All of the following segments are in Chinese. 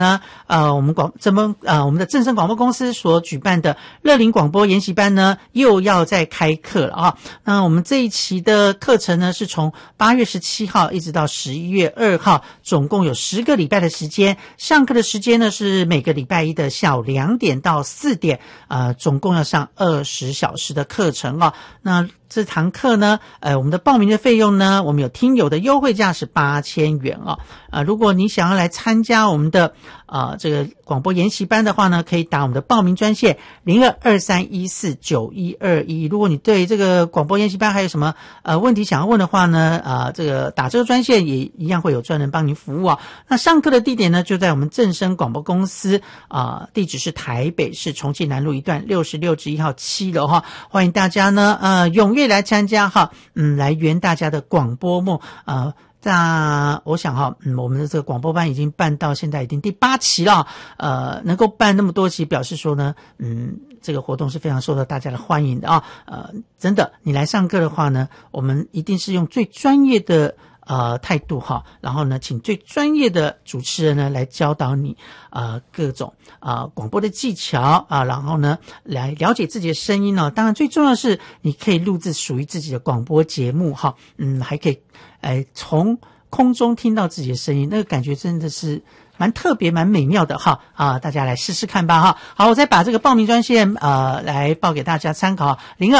我们的正声广播公司所举办的乐龄广播研习班呢，又要再开课了啊。那我们这一期的课程呢，是从8月17号一直到11月2号，总共有10个礼拜的时间。上课的时间呢，是每个礼拜一的下午2点到4点，总共要上20小时的课程啊。那这堂课呢，我们的报名的费用呢，我们有听友的优惠价是8000元啊。如果你想要来参加我们的这个广播研习班的话呢，可以打我们的报名专线0223149121。如果你对这个广播研习班还有什么问题想要问的话呢，这个打这个专线也一样会有专人帮您服务啊。那上课的地点呢，就在我们正声广播公司地址是台北市重庆南路1段66-1号7楼哈。欢迎大家呢踊跃来参加哈，来圆大家的广播梦那我想我们的这个广播班已经办到现在已经第8期了，能够办那么多期，表示说呢，这个活动是非常受到大家的欢迎的啊。真的，你来上课的话呢，我们一定是用最专业的态度哈，然后呢，请最专业的主持人呢来教导你各种广播的技巧然后呢来了解自己的声音当然最重要的是你可以录制属于自己的广播节目哈，还可以从空中听到自己的声音，那个感觉真的是蛮特别蛮美妙的哈大家来试试看吧哈。好，我再把这个报名专线来报给大家参考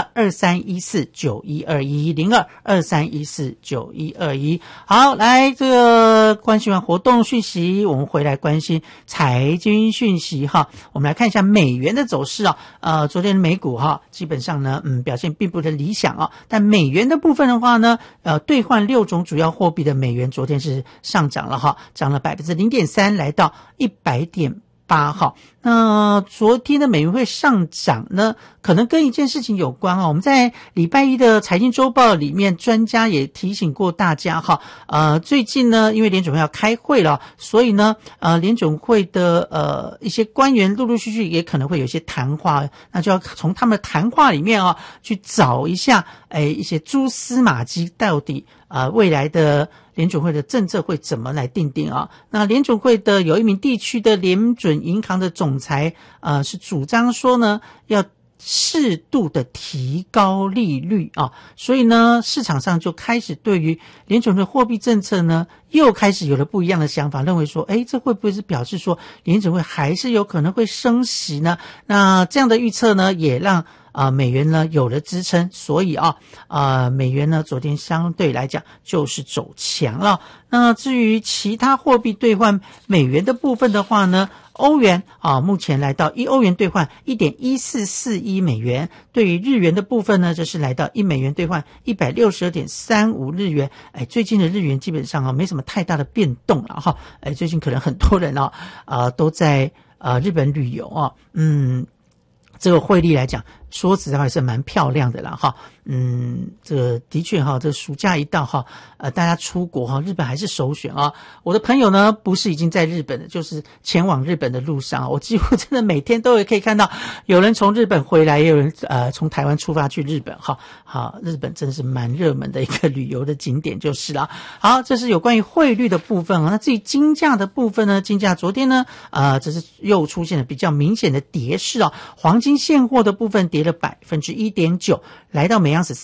0223149121 好，来这个关心完活动讯息，我们回来关心财经讯息哈。我们来看一下美元的走势昨天的美股基本上呢表现并不的理想但美元的部分的话呢兑换6种主要货币的美元昨天是上涨了涨了 0.3%来到100.8哈。那昨天的美元会上涨呢，可能跟一件事情有关我们在礼拜一的财经周报里面，专家也提醒过大家最近呢，因为联准会要开会了，所以呢联准会的一些官员陆陆续续也可能会有一些谈话，那就要从他们的谈话里面去找一下一些蛛丝马迹，到底未来的联准会的政策会怎么来定那联准会的有一名地区的联准银行的总裁是主张说呢，要适度的提高利率所以呢市场上就开始对于联准会货币政策呢又开始有了不一样的想法，认为说这会不会是表示说联准会还是有可能会升息呢？那这样的预测呢也让美元呢有了支撑，所以美元呢昨天相对来讲就是走强了。那至于其他货币兑换美元的部分的话呢，欧元目前来到1欧元兑换 1.1441 美元，对于日元的部分呢，就是来到1美元兑换 162.35 日元。最近的日元基本上没什么太大的变动了最近可能很多人都在日本旅游这个汇率来讲，说实在话是蛮漂亮的啦这个的确这个暑假一到大家出国日本还是首选我的朋友呢不是已经在日本的，就是前往日本的路上我几乎真的每天都可以看到有人从日本回来，也有人从台湾出发去日本日本真的是蛮热门的一个旅游的景点就是了。好，这是有关于汇率的部分那至于金价的部分呢，金价昨天呢这是又出现了比较明显的跌势黄金现货的部分跌了 1.9%， 来到每盎司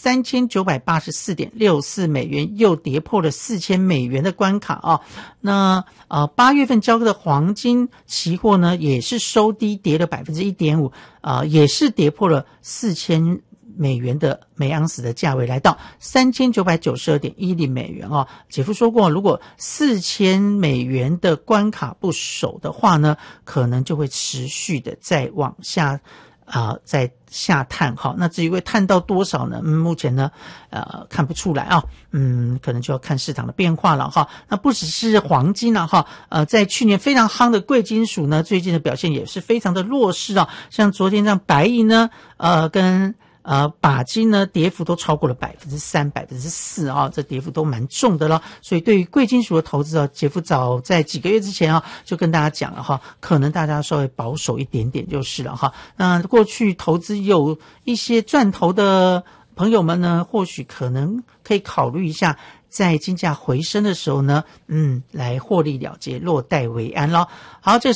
3984.64 美元，又跌破了4000美元的关卡那8月份交割的黄金期货呢也是收低，跌了 1.5%， 也是跌破了4000美元的每盎司的价位，来到 3992.10 美元姐夫说过，如果4000美元的关卡不守的话呢，可能就会持续的再往下在下探那至于会探到多少呢？目前呢看不出来可能就要看市场的变化了那不只是黄金在去年非常夯的贵金属呢，最近的表现也是非常的弱势像昨天这样白银呢跟钯金呢跌幅都超过了 3%、4%这跌幅都蛮重的了。所以对于贵金属的投资杰夫早在几个月之前就跟大家讲了可能大家稍微保守一点点就是了那过去投资有一些赚头的朋友们呢，或许可能可以考虑一下，在金价回升的时候呢，来获利了结，落袋为安咯。好，这